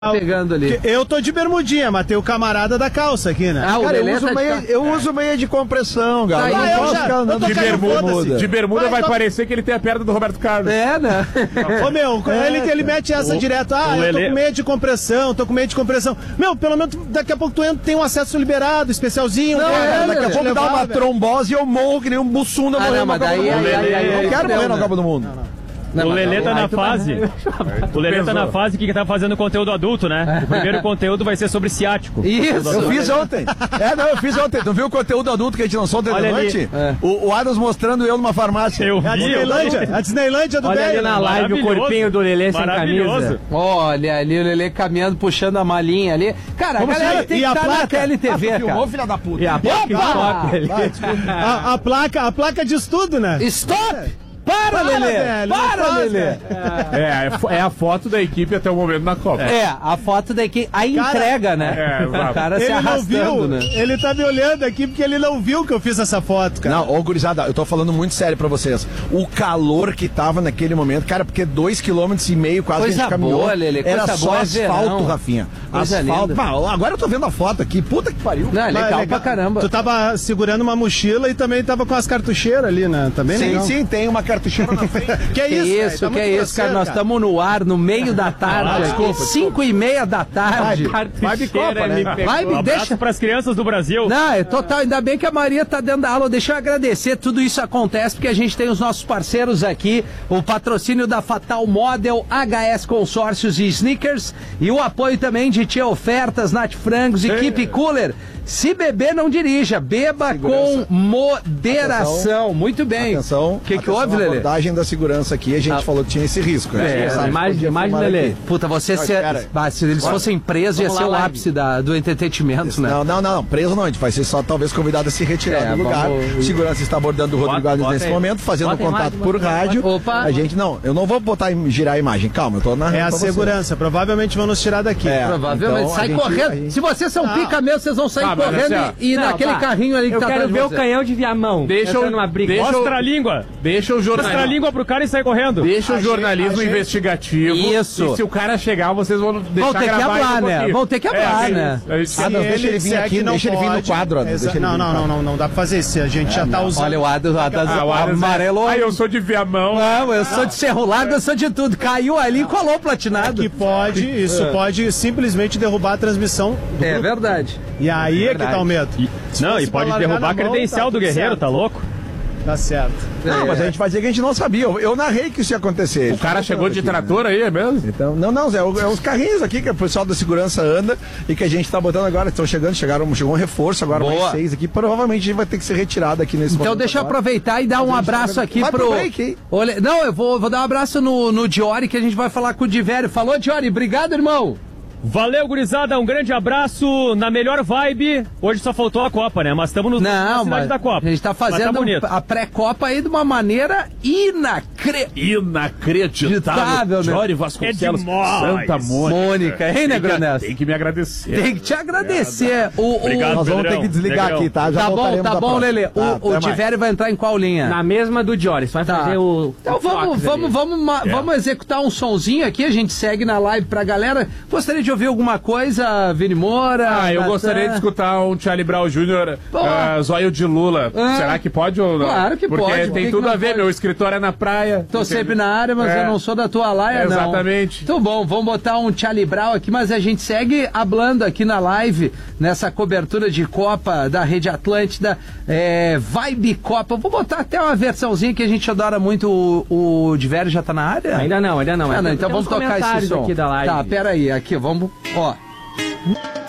Pegando ali. Eu tô de bermudinha, mas tem o camarada da calça aqui, né? Cara, eu uso meia de compressão, galera. Tá, Não posso ficar andando de bermuda. De bermuda vai parecer que ele tem a perna do Roberto Carlos. É, né? Ô, meu, ele mete essa direto. Ah, eu tô com meia de compressão, Meu, pelo menos daqui a pouco tu entra, tem um acesso liberado, especialzinho. Daqui a pouco dá uma trombose e eu morro que nem um bussunda morrendo na Copa do Mundo. Eu não quero morrer na Copa do Mundo. O Lelê tá na fase. O Lelê tá na fase que tá fazendo conteúdo adulto, né? O primeiro conteúdo vai ser sobre ciático. Isso, eu fiz ontem. Eu fiz ontem. Tu viu o conteúdo adulto que a gente lançou ontem de noite? O Adams mostrando eu numa farmácia. Eu vi. A Disneylândia do Olha ali na live o corpinho do Lelê sem camisa. Olha ali o Lelê caminhando, puxando a malinha ali. Cara, a galera tem que estar na TLTV, cara. Filmou, filha da puta. E a placa A placa diz tudo, né? Stop! Para, Lelê! Velho, Para, Lelê! É a foto da equipe até o momento na Copa. A foto daqui, a entrega, né? O cara se Ele não arrastando, viu, né? ele tá me olhando aqui porque ele não viu que eu fiz essa foto, cara. Não, ô gurizada, eu tô falando muito sério pra vocês. O calor que tava naquele momento, cara, porque 2,5 km quase Coisa a gente caminhou. boa, Lelê, coisa era só boa, asfalto, verão. Rafinha. Coisa Asfalto. linda. Agora eu tô vendo a foto aqui. Puta que pariu. Não, é legal pra caramba. Tu tava segurando uma mochila e também tava com as cartucheiras ali, né? Também legal. Sim, tem uma cartucheira na frente. Que isso, cara? Nós estamos no ar, no meio da tarde, aqui, 5:30 da tarde. Vai de Copa, né? Deixa pras crianças do Brasil. Não, é total. Ainda bem que a Maria tá dentro da aula. Deixa eu agradecer. Tudo isso acontece porque a gente tem os nossos parceiros aqui, o patrocínio da Fatal Model, HS Consórcios e Sneakers, e o apoio também de Tia Ofertas, Nath Frangos e Keep Cooler. Se beber, não dirija. Beba com moderação. Muito bem. Atenção. O que houve, Lelê? A abordagem da segurança aqui, a gente falou que tinha esse risco, né? Imagem, Lelê. Puta, se eles fossem presos, ia ser o ápice do entretenimento, né? Não. Preso não. A gente vai ser só talvez convidado a se retirar do lugar. O segurança está abordando o Rodrigo Alves nesse momento, fazendo contato por rádio. Opa. A gente, eu não vou girar a imagem. Calma, eu tô narrando. É a segurança. Provavelmente vão nos tirar daqui. Provavelmente. Então, sai correndo. Se vocês são pica mesmo, vocês vão sair correndo e naquele carrinho ali que tá atrás de você. Eu quero ver o canhão de Viamão. Mostra a língua. Deixa o jornalismo. Mostra a língua pro cara e sai correndo. Deixa o jornalismo investigativo. Isso. E se o cara chegar, vocês vão deixar ter que hablar, né? Vão ter que hablar, né? Deixa ele vir aqui, deixa ele vir no quadro. Não dá pra fazer isso. A gente já tá usando. Olha o Adams amarelo. Eu sou de Viamão. Não, eu sou de Cerro Largo, eu sou de tudo. Caiu ali e colou o platinado. Isso pode simplesmente derrubar a transmissão. É verdade. E aí é que tá o medo. Não, e pode derrubar a credencial do Guerreiro, tá louco? Tá certo. Não, mas a gente vai dizer que a gente não sabia. Eu narrei que isso ia acontecer. O cara chegou de trator aí, é mesmo? Então, não, Zé, é os carrinhos aqui que o pessoal da segurança anda e que a gente tá botando agora. Estão chegou um reforço agora, mais 6 aqui. Provavelmente a gente vai ter que ser retirado aqui nesse momento. Então deixa eu aproveitar e dar um abraço aqui pro... Não, eu vou dar um abraço no Diori, que a gente vai falar com o Divério. Falou, Diori, obrigado, irmão. Valeu, gurizada, um grande abraço, na melhor vibe. Hoje só faltou a Copa, né? Mas estamos na cidade da Copa. A gente tá fazendo a pré-Copa aí de uma maneira inacreditável, né? Jorge Vasconcelos, Santa Mônica, hein, Negronés? Tem que me agradecer. Tem que te agradecer. Obrigado, nós vamos ter que desligar aqui, tá? Já tá bom, Lelê. O Tivério vai entrar em qual linha? Na mesma do Joris, vai fazer o... Então vamos executar um sonzinho aqui, a gente segue na live pra galera. Gostaria de ouvir alguma coisa, Vini Moura? Eu gostaria de escutar um Charlie Brown Jr., Zóio de Lula. Será que pode ou não? Claro que pode. Porque tem tudo a ver, meu escritório é na praia. Tô sempre na área, mas eu não sou da tua laia, não. Exatamente. Então bom, vamos botar um Charlie Brown aqui, mas a gente segue hablando aqui na live, nessa cobertura de Copa da Rede Atlântida, Vibe Copa. Vou botar até uma versãozinha que a gente adora muito. O Divério já tá na área? Ainda não. Então vamos tocar esse som. Aqui da live. Tá, pera aí, aqui, vamos... Ó.